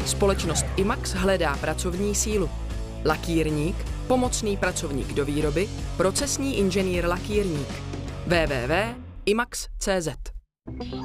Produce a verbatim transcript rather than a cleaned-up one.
Společnost IMAX hledá pracovní sílu. Lakírník, pomocný pracovník do výroby, procesní inženýr lakírník. w w w tečka imax tečka c z